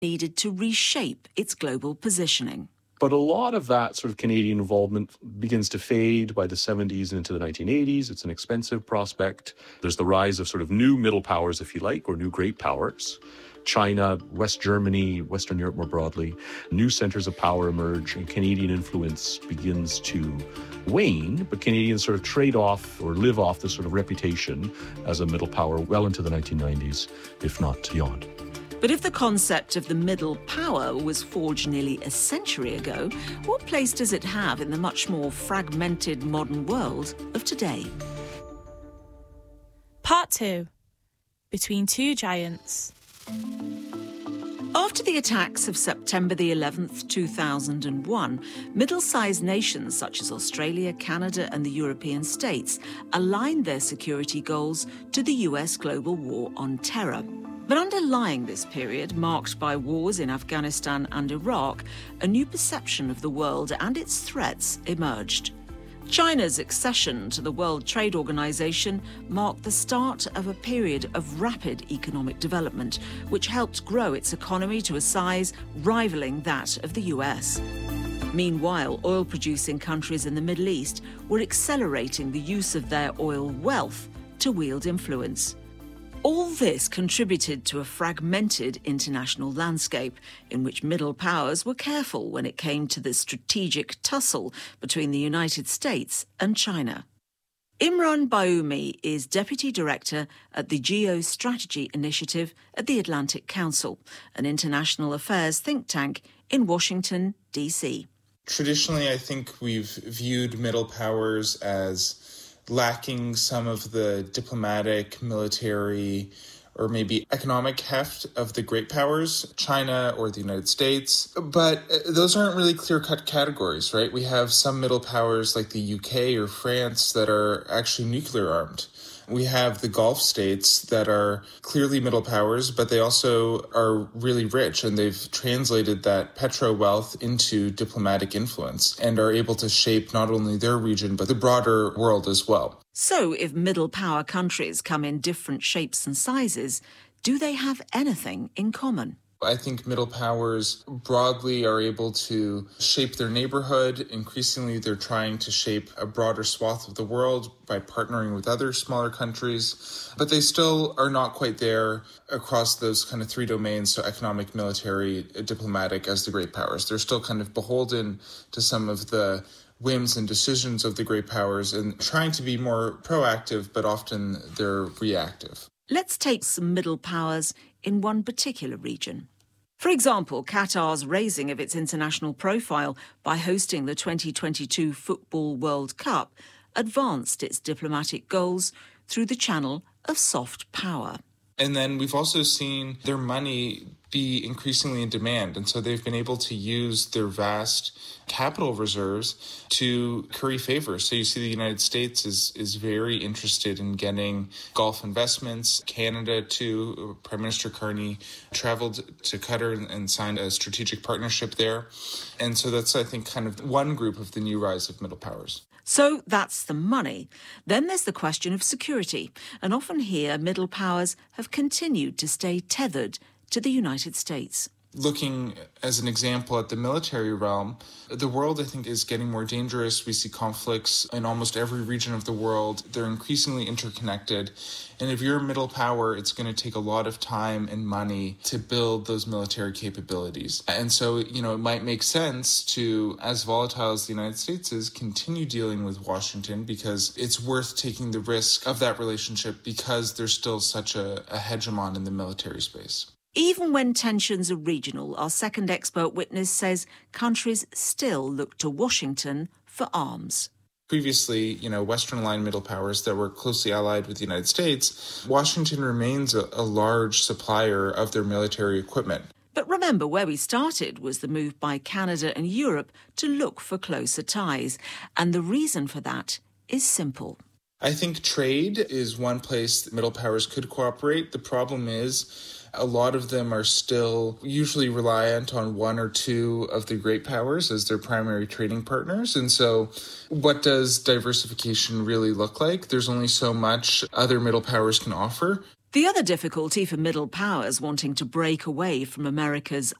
needed to reshape its global positioning. But a lot of that sort of Canadian involvement begins to fade by the 70s and into the 1980s. It's an expensive prospect. There's the rise of sort of new middle powers, if you like, or new great powers. China, West Germany, Western Europe more broadly. New centers of power emerge and Canadian influence begins to wane, but Canadians sort of trade off or live off this sort of reputation as a middle power well into the 1990s, if not beyond. But if the concept of the middle power was forged nearly a century ago, what place does it have in the much more fragmented modern world of today? Part 2. Between Two Giants. After the attacks of September the 11th, 2001, middle-sized nations such as Australia, Canada and the European states aligned their security goals to the US global war on terror. But underlying this period, marked by wars in Afghanistan and Iraq, a new perception of the world and its threats emerged. China's accession to the World Trade Organization marked the start of a period of rapid economic development, which helped grow its economy to a size rivaling that of the US. Meanwhile, oil-producing countries in the Middle East were accelerating the use of their oil wealth to wield influence. All this contributed to a fragmented international landscape in which middle powers were careful when it came to the strategic tussle between the United States and China. Imran Bayoumi is Deputy Director at the Geostrategy Initiative at the Atlantic Council, an international affairs think tank in Washington, D.C. Traditionally, I think we've viewed middle powers as lacking some of the diplomatic, military, or maybe economic heft of the great powers, China or the United States. But those aren't really clear-cut categories, right? We have some middle powers like the UK or France that are actually nuclear armed. We have the Gulf states that are clearly middle powers, but they also are really rich, and they've translated that petro wealth into diplomatic influence and are able to shape not only their region, but the broader world as well. So if middle power countries come in different shapes and sizes, do they have anything in common? I think middle powers broadly are able to shape their neighborhood. Increasingly, they're trying to shape a broader swath of the world by partnering with other smaller countries. But they still are not quite there across those kind of three domains, so economic, military, diplomatic, as the great powers. They're still kind of beholden to some of the whims and decisions of the great powers and trying to be more proactive, but often they're reactive. Let's take some middle powers in one particular region. For example, Qatar's raising of its international profile by hosting the 2022 Football World Cup advanced its diplomatic goals through the channel of soft power. And then we've also seen their money be increasingly in demand. And so they've been able to use their vast capital reserves to curry favor. So you see the United States is very interested in getting Gulf investments. Canada, too, Prime Minister Carney traveled to Qatar and signed a strategic partnership there. And so that's, I think, kind of one group of the new rise of middle powers. So that's the money. Then there's the question of security. And often here, middle powers have continued to stay tethered to the United States. Looking as an example at the military realm, the world, I think, is getting more dangerous. We see conflicts in almost every region of the world. They're increasingly interconnected. And if you're a middle power, it's going to take a lot of time and money to build those military capabilities. And so, it might make sense to, as volatile as the United States is, continue dealing with Washington because it's worth taking the risk of that relationship because there's still such a hegemon in the military space. Even when tensions are regional, our second expert witness says countries still look to Washington for arms. Previously, Western-aligned middle powers that were closely allied with the United States, Washington remains a large supplier of their military equipment. But remember, where we started was the move by Canada and Europe to look for closer ties. And the reason for that is simple. I think trade is one place that middle powers could cooperate. The problem is a lot of them are still usually reliant on one or two of the great powers as their primary trading partners. And so what does diversification really look like? There's only so much other middle powers can offer. The other difficulty for middle powers wanting to break away from America's